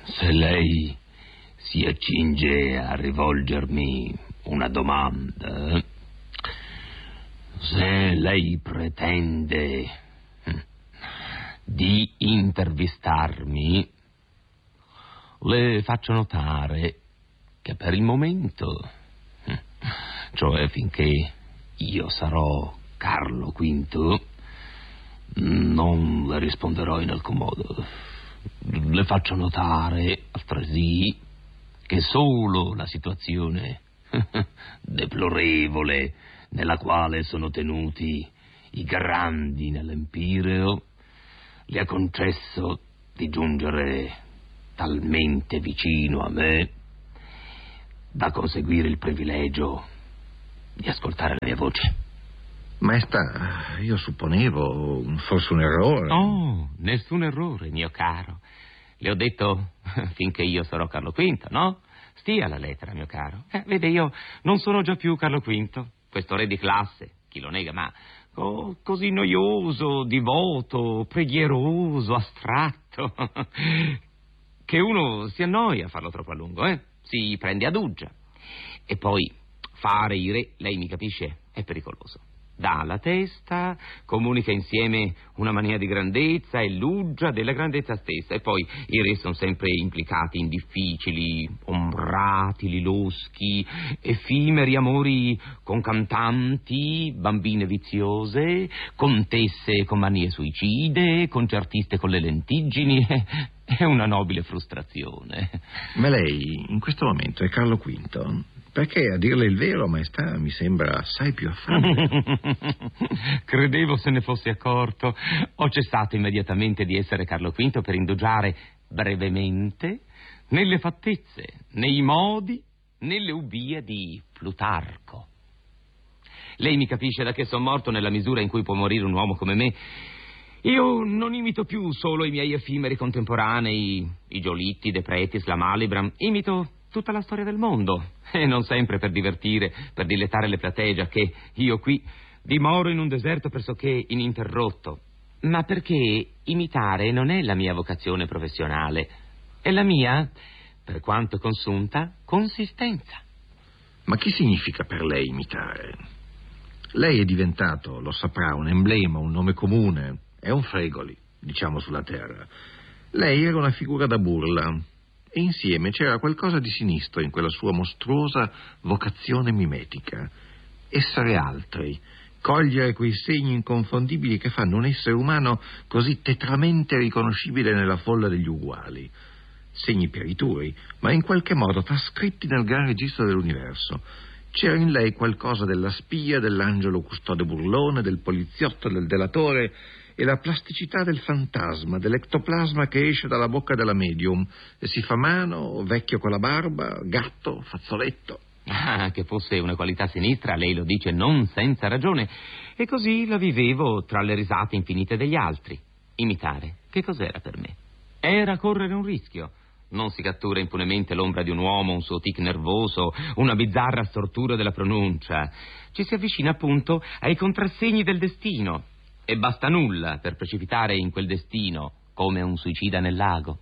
Se lei si accinge a rivolgermi una domanda, se lei pretende di intervistarmi, le faccio notare che per il momento, cioè finché io sarò Carlo V, non le risponderò in alcun modo. Le faccio notare altresì che solo la situazione deplorevole nella quale sono tenuti i grandi nell'Empireo le ha concesso di giungere talmente vicino a me da conseguire il privilegio di ascoltare la mia voce. Maestà, io supponevo forse un errore. Oh, nessun errore, mio caro. Le ho detto finché io sarò Carlo V, no? Stia alla lettera, mio caro. Vede, io non sono già più Carlo V, questo re di classe, chi lo nega, ma così noioso, divoto, preghieroso, astratto, che uno si annoia a farlo troppo a lungo, si prende ad uggia. E poi fare i re, lei mi capisce, è pericoloso. Dà la testa, comunica insieme una mania di grandezza e l'uggia della grandezza stessa. E poi i re sono sempre implicati in difficili, ombratili, loschi, effimeri amori con cantanti, bambine viziose, contesse con manie suicide, concertiste con le lentiggini. È una nobile frustrazione. Ma lei in questo momento è Carlo V? Perché, a dirle il vero, maestà, mi sembra assai più affabile. Credevo se ne fosse accorto. Ho cessato immediatamente di essere Carlo V per indugiare brevemente nelle fattezze, nei modi, nelle ubbie di Plutarco. Lei mi capisce da che sono morto nella misura in cui può morire un uomo come me. Io non imito più solo i miei effimeri contemporanei, i Giolitti, De Pretis, la Malibran. Imito tutta la storia del mondo, e non sempre per divertire, per dilettare le platee, giacché io qui dimoro in un deserto pressoché ininterrotto, ma perché imitare non è la mia vocazione professionale, è la mia, per quanto consunta, consistenza. Ma che significa per lei imitare? Lei è diventato, lo saprà, un emblema, un nome comune, è un Fregoli, diciamo, sulla terra. Lei era una figura da burla, e insieme c'era qualcosa di sinistro in quella sua mostruosa vocazione mimetica. Essere altri, cogliere quei segni inconfondibili che fanno un essere umano così tetramente riconoscibile nella folla degli uguali. Segni perituri, ma in qualche modo trascritti nel gran registro dell'universo. C'era in lei qualcosa della spia, dell'angelo custode burlone, del poliziotto, del delatore, e la plasticità del fantasma, dell'ectoplasma che esce dalla bocca della medium e si fa mano, vecchio con la barba, gatto, fazzoletto. Ah, che fosse una qualità sinistra, lei lo dice non senza ragione. E così la vivevo tra le risate infinite degli altri. Imitare, che cos'era per me? Era correre un rischio. Non si cattura impunemente l'ombra di un uomo, un suo tic nervoso, una bizzarra stortura della pronuncia. Ci si avvicina appunto ai contrassegni del destino. E basta nulla per precipitare in quel destino, come un suicida nel lago.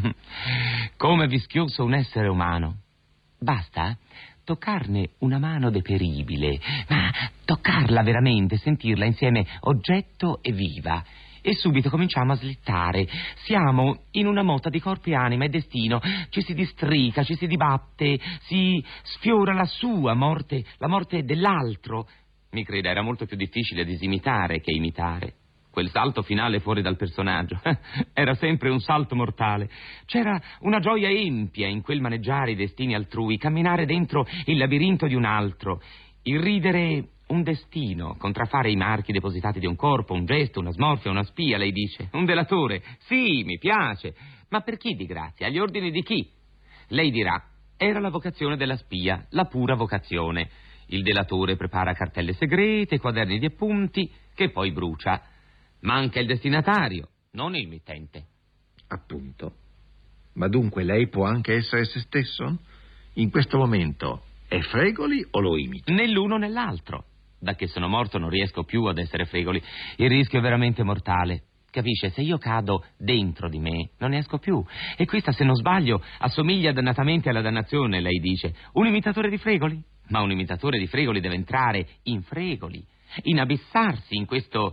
Come vischioso un essere umano. Basta toccarne una mano deperibile, ma toccarla veramente, sentirla insieme oggetto e viva. E subito cominciamo a slittare. Siamo in una motta di corpo e anima e destino. Ci si districa, ci si dibatte, si sfiora la sua morte, la morte dell'altro. Mi creda, era molto più difficile disimitare che imitare. Quel salto finale fuori dal personaggio era sempre un salto mortale. C'era una gioia empia in quel maneggiare i destini altrui, camminare dentro il labirinto di un altro, irridere un destino, contraffare i marchi depositati di un corpo, un gesto, una smorfia, una spia, lei dice. Un delatore. Sì, mi piace. Ma per chi di grazia? Agli ordini di chi? Lei dirà, era la vocazione della spia, la pura vocazione. Il delatore prepara cartelle segrete, quaderni di appunti, che poi brucia. Manca il destinatario, non il mittente. Appunto. Ma dunque lei può anche essere se stesso? In questo momento è Fregoli o lo imita? Né l'uno né l'altro. Da che sono morto non riesco più ad essere Fregoli. Il rischio è veramente mortale. Capisce? Se io cado dentro di me, non ne esco più. E questa, se non sbaglio, assomiglia dannatamente alla dannazione, lei dice. Un imitatore di Fregoli? Ma un imitatore di Fregoli deve entrare in Fregoli, inabissarsi in questo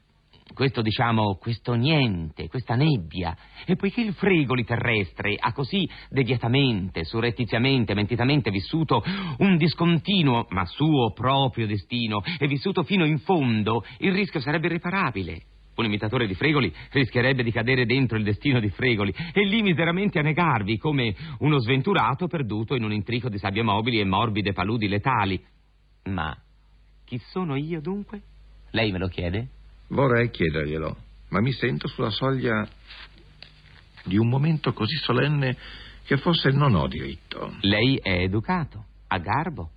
niente, questa nebbia. E poiché il Fregoli terrestre ha così deviatamente, surrettiziamente, mentitamente vissuto un discontinuo, ma suo proprio destino, e vissuto fino in fondo, il rischio sarebbe irreparabile. Un imitatore di Fregoli rischierebbe di cadere dentro il destino di Fregoli e lì miseramente a negarvi come uno sventurato perduto in un intrico di sabbie mobili e morbide paludi letali. Ma chi sono io dunque? Lei me lo chiede? Vorrei chiederglielo, ma mi sento sulla soglia di un momento così solenne che forse non ho diritto. Lei è educato, ha garbo,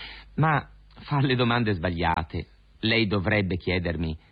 ma fa le domande sbagliate. Lei dovrebbe chiedermi: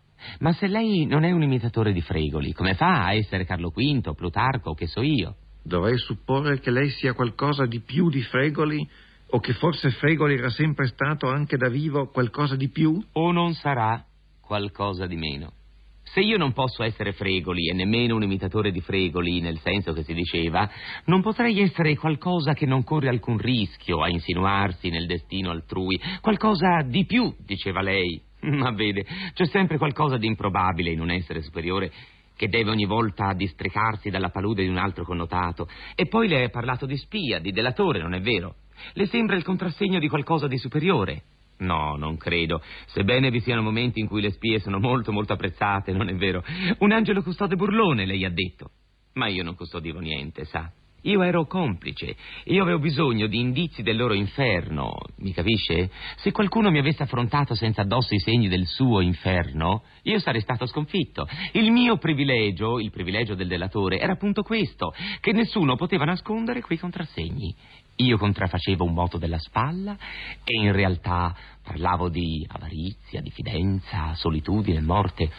ma se lei non è un imitatore di Fregoli, come fa a essere Carlo V, Plutarco, che so io? Dovrei supporre che lei sia qualcosa di più di Fregoli, o che forse Fregoli era sempre stato anche da vivo qualcosa di più? O non sarà qualcosa di meno. Se io non posso essere Fregoli e nemmeno un imitatore di Fregoli, nel senso che si diceva, non potrei essere qualcosa che non corre alcun rischio a insinuarsi nel destino altrui, qualcosa di più, diceva lei. Ma vede, c'è sempre qualcosa di improbabile in un essere superiore che deve ogni volta districarsi dalla palude di un altro connotato. E poi le è parlato di spia, di delatore, non è vero? Le sembra il contrassegno di qualcosa di superiore? No, non credo, sebbene vi siano momenti in cui le spie sono molto molto apprezzate, non è vero? Un angelo custode burlone, lei ha detto. Ma io non custodivo niente, sa? Io ero complice, io avevo bisogno di indizi del loro inferno, mi capisce? Se qualcuno mi avesse affrontato senza addosso i segni del suo inferno, io sarei stato sconfitto. Il mio privilegio, il privilegio del delatore, era appunto questo, che nessuno poteva nascondere quei contrassegni. Io contraffacevo un moto della spalla e in realtà parlavo di avarizia, diffidenza, solitudine, morte.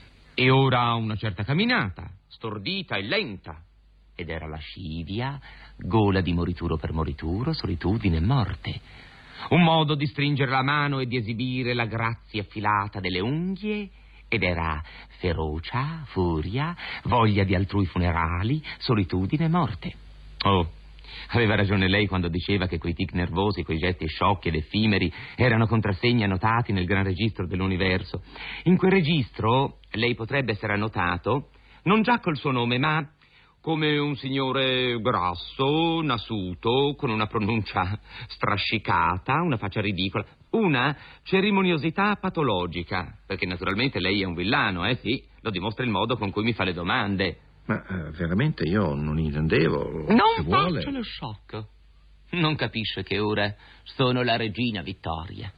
E ora una certa camminata, stordita e lenta. Ed era lascivia, gola di morituro per morituro, solitudine e morte. Un modo di stringere la mano e di esibire la grazia affilata delle unghie, ed era ferocia, furia, voglia di altrui funerali, solitudine e morte. Oh, aveva ragione lei quando diceva che quei tic nervosi, quei gesti sciocchi ed effimeri erano contrassegni annotati nel gran registro dell'universo. In quel registro lei potrebbe essere annotato non già col suo nome, ma come un signore grasso, nasuto, con una pronuncia strascicata, una faccia ridicola, una cerimoniosità patologica, perché naturalmente lei è un villano, sì, lo dimostra il modo con cui mi fa le domande. Ma veramente io non intendevo. Non faccia lo shock. Non capisce che ora sono la regina Vittoria.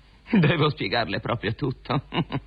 Devo spiegarle proprio tutto.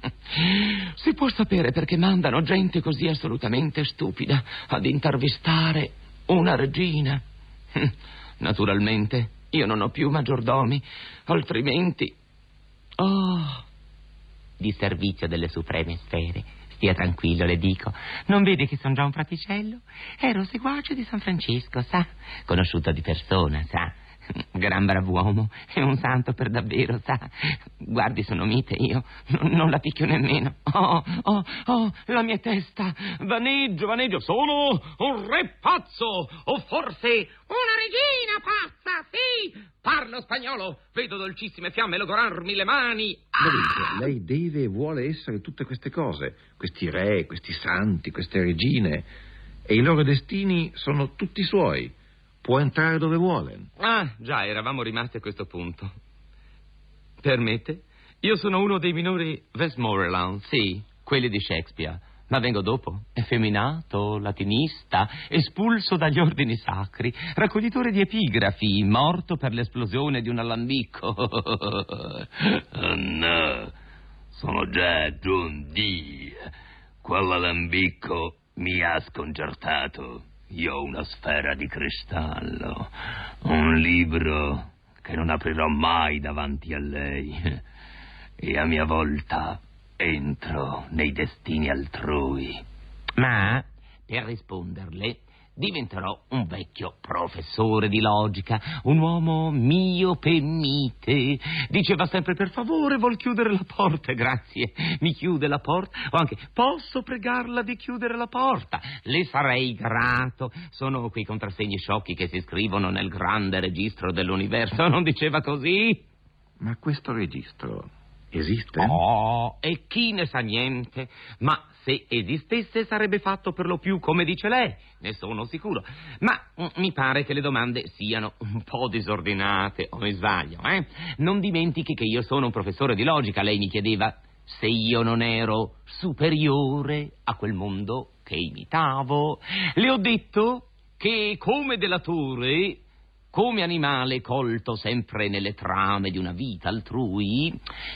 Si può sapere perché mandano gente così assolutamente stupida ad intervistare una regina. Naturalmente io non ho più maggiordomi, altrimenti... Oh, di servizio delle supreme sfere. Stia tranquillo, le dico. Non vede che sono già un fraticello? Ero seguace di San Francesco, sa? Conosciuto di persona, sa? Gran brav'uomo, è un santo per davvero, sa? Guardi, sono mite, io non la picchio nemmeno. Oh, la mia testa, vaneggio, sono un re pazzo, o forse una regina pazza, sì! Parlo spagnolo, vedo dolcissime fiamme logorarmi le mani. Lei deve e vuole essere tutte queste cose, questi re, questi santi, queste regine, e i loro destini sono tutti suoi. Può entrare dove vuole. Ah, già, eravamo rimasti a questo punto. Permette? Io sono uno dei minori Westmoreland, sì, quelli di Shakespeare. Ma vengo dopo, effeminato, latinista, espulso dagli ordini sacri, raccoglitore di epigrafi, morto per l'esplosione di un alambicco. Oh no, sono già giunti. Quell'alambicco mi ha sconcertato. Io ho una sfera di cristallo, un libro che non aprirò mai davanti a lei, e a mia volta entro nei destini altrui. Ma, per risponderle, diventerò un vecchio professore di logica, un uomo miope mite. Diceva sempre: per favore, vuol chiudere la porta? Grazie, mi chiude la porta. O anche: posso pregarla di chiudere la porta? Le sarei grato. Sono quei contrassegni sciocchi che si scrivono nel grande registro dell'universo. Non diceva così? Ma questo registro esiste? Oh, e chi ne sa niente? Ma se esistesse sarebbe fatto per lo più come dice lei, ne sono sicuro. Ma mi pare che le domande siano un po' disordinate, o mi sbaglio, eh? Non dimentichi che io sono un professore di logica. Lei mi chiedeva se io non ero superiore a quel mondo che imitavo. Le ho detto che come delatore, come animale colto sempre nelle trame di una vita altrui,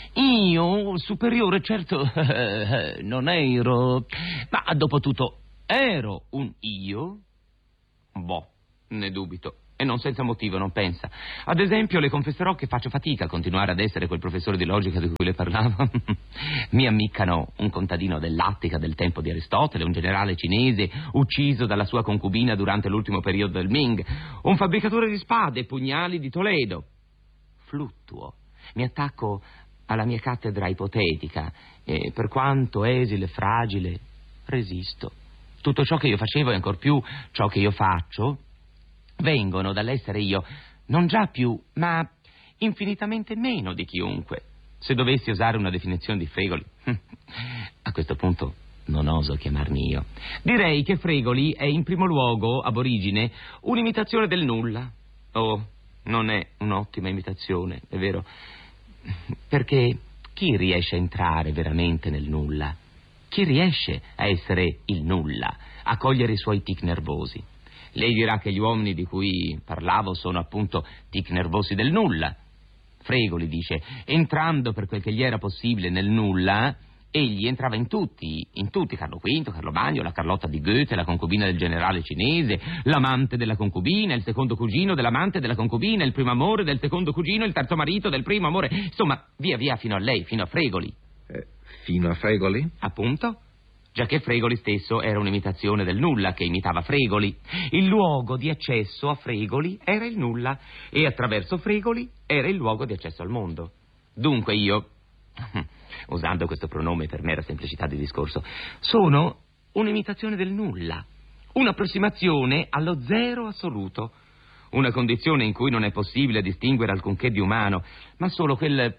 io superiore certo non ero, ma dopo tutto ero un io? Boh, ne dubito. E non senza motivo, non pensa. Ad esempio, le confesserò che faccio fatica a continuare ad essere quel professore di logica di cui le parlavo. Mi ammiccano un contadino dell'Attica del tempo di Aristotele, un generale cinese ucciso dalla sua concubina durante l'ultimo periodo del Ming, un fabbricatore di spade e pugnali di Toledo. Fluttuo. Mi attacco alla mia cattedra ipotetica e, per quanto esile e fragile, resisto. Tutto ciò che io facevo e ancor più ciò che io faccio vengono dall'essere io non già più, ma infinitamente meno di chiunque. Se dovessi usare una definizione di Fregoli, a questo punto non oso chiamarmi io. Direi che Fregoli è in primo luogo, ab origine, un'imitazione del nulla. Oh, non è un'ottima imitazione, è vero? Perché chi riesce a entrare veramente nel nulla? Chi riesce a essere il nulla, a cogliere i suoi tic nervosi? Lei dirà che gli uomini di cui parlavo sono appunto tic nervosi del nulla. Fregoli dice: entrando per quel che gli era possibile nel nulla, egli entrava in tutti, Carlo V, Carlo Magno, la Carlotta di Goethe, la concubina del generale cinese, l'amante della concubina, il secondo cugino dell'amante della concubina, il primo amore del secondo cugino, il terzo marito del primo amore, insomma, via via fino a lei, fino a Fregoli. Fino a Fregoli? Appunto. Giacché Fregoli stesso era un'imitazione del nulla che imitava Fregoli. Il luogo di accesso a Fregoli era il nulla e attraverso Fregoli era il luogo di accesso al mondo. Dunque io, usando questo pronome per mera semplicità di discorso, sono un'imitazione del nulla, un'approssimazione allo zero assoluto, una condizione in cui non è possibile distinguere alcunché di umano, ma solo quel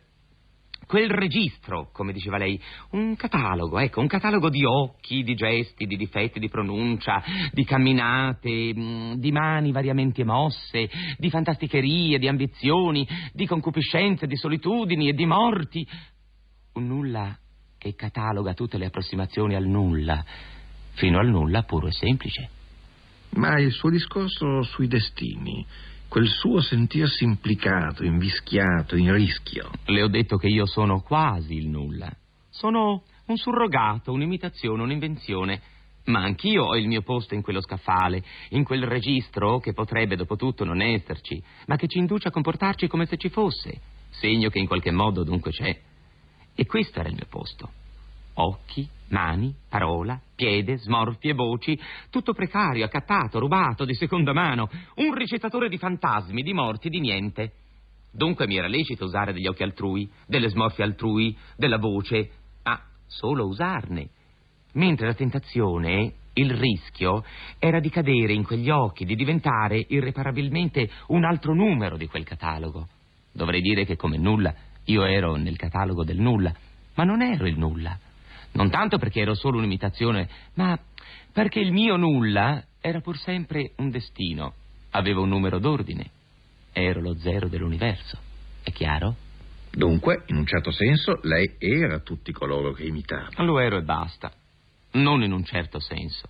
registro, come diceva lei, un catalogo, ecco, un catalogo di occhi, di gesti, di difetti di pronuncia, di camminate, di mani variamente mosse, di fantasticherie, di ambizioni, di concupiscenze, di solitudini e di morti. Un nulla che cataloga tutte le approssimazioni al nulla, fino al nulla puro e semplice. Ma il suo discorso sui destini, quel suo sentirsi implicato, invischiato, in rischio. Le ho detto che io sono quasi il nulla. Sono un surrogato, un'imitazione, un'invenzione. Ma anch'io ho il mio posto in quello scaffale, in quel registro che potrebbe dopo tutto non esserci, ma che ci induce a comportarci come se ci fosse, segno che in qualche modo dunque c'è. E questo era il mio posto. Occhi, mani, parola, piede, smorfie, voci, tutto precario, accattato, rubato, di seconda mano, un ricettatore di fantasmi, di morti, di niente. Dunque mi era lecito usare degli occhi altrui, delle smorfie altrui, della voce, ma solo usarne. Mentre la tentazione, il rischio, era di cadere in quegli occhi, di diventare irreparabilmente un altro numero di quel catalogo. Dovrei dire che come nulla io ero nel catalogo del nulla, ma non ero il nulla. Non tanto perché ero solo un'imitazione, ma perché il mio nulla era pur sempre un destino. Avevo un numero d'ordine. Ero lo zero dell'universo. È chiaro? Dunque, in un certo senso, lei era tutti coloro che imitava. Lo ero e basta. Non in un certo senso.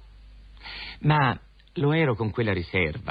Ma lo ero con quella riserva.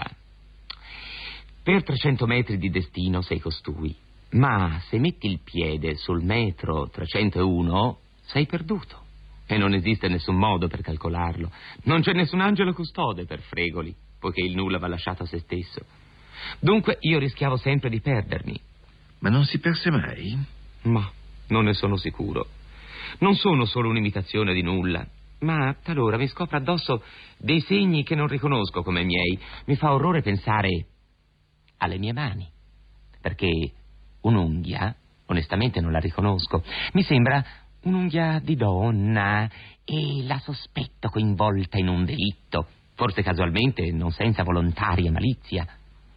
Per 300 metri di destino sei costui. Ma se metti il piede sul metro 301... sei perduto e non esiste nessun modo per calcolarlo. Non c'è nessun angelo custode per Fregoli, poiché il nulla va lasciato a se stesso. Dunque io rischiavo sempre di perdermi. Ma non si perse mai? Ma non ne sono sicuro. Non sono solo un'imitazione di nulla. Ma talora mi scopre addosso dei segni che non riconosco come miei. Mi fa orrore pensare alle mie mani, perché un'unghia, onestamente non la riconosco, mi sembra un'unghia di donna e la sospetto coinvolta in un delitto, forse casualmente, non senza volontaria malizia.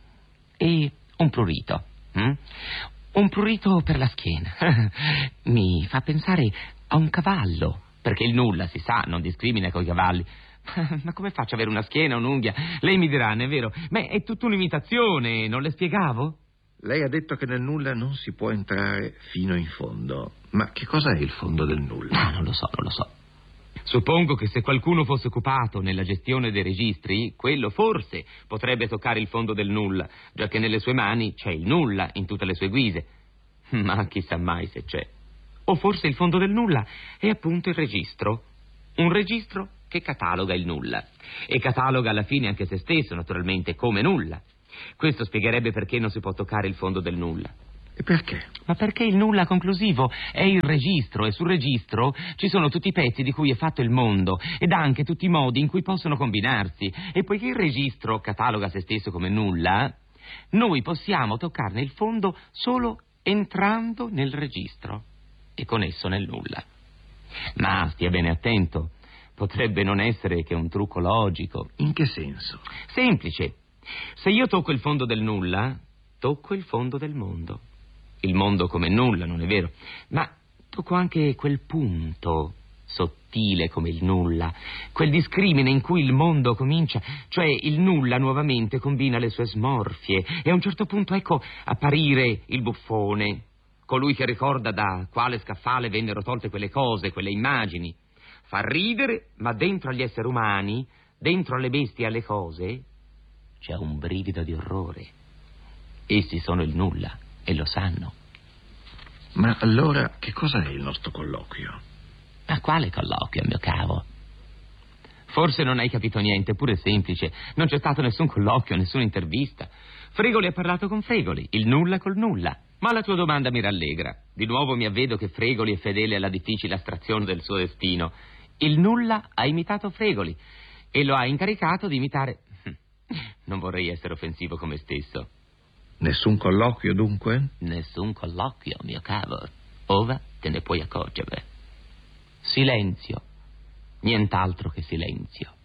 E un prurito, un prurito per la schiena, mi fa pensare a un cavallo, perché il nulla, si sa, non discrimina coi cavalli. Ma come faccio ad avere una schiena, un'unghia? Lei mi dirà, non è vero? Ma è tutta un'imitazione, non le spiegavo? Lei ha detto che nel nulla non si può entrare fino in fondo. Ma che cosa è il fondo del nulla? Ah, non lo so. Suppongo che se qualcuno fosse occupato nella gestione dei registri, quello forse potrebbe toccare il fondo del nulla, già che nelle sue mani c'è il nulla in tutte le sue guise. Ma chissà mai se c'è. O forse il fondo del nulla è appunto il registro. Un registro che cataloga il nulla. E cataloga alla fine anche se stesso, naturalmente, come nulla. Questo spiegherebbe perché non si può toccare il fondo del nulla. E perché? Ma perché il nulla conclusivo è il registro, e sul registro ci sono tutti i pezzi di cui è fatto il mondo ed anche tutti i modi in cui possono combinarsi. E poiché il registro cataloga se stesso come nulla, noi possiamo toccarne il fondo solo entrando nel registro e con esso nel nulla. Ma stia bene attento, potrebbe non essere che un trucco logico. In che senso? Semplice. Se io tocco il fondo del nulla, tocco il fondo del mondo. Il mondo come nulla, non è vero? Ma tocco anche quel punto sottile come il nulla, quel discrimine in cui il mondo comincia, cioè il nulla nuovamente combina le sue smorfie e a un certo punto ecco apparire il buffone, colui che ricorda da quale scaffale vennero tolte quelle cose, quelle immagini. Fa ridere, ma dentro agli esseri umani, dentro alle bestie e alle cose, c'è un brivido di orrore. Essi sono il nulla e lo sanno. Ma allora che cosa è il nostro colloquio? Ma quale colloquio, mio cavo? Forse non hai capito niente, pure è semplice. Non c'è stato nessun colloquio, nessuna intervista. Fregoli ha parlato con Fregoli, il nulla col nulla. Ma la tua domanda mi rallegra. Di nuovo mi avvedo che Fregoli è fedele alla difficile astrazione del suo destino. Il nulla ha imitato Fregoli e lo ha incaricato di imitare... Non vorrei essere offensivo con me stesso. Nessun colloquio, dunque? Nessun colloquio, mio cavo. Ora te ne puoi accorgere. Silenzio. Nient'altro che silenzio.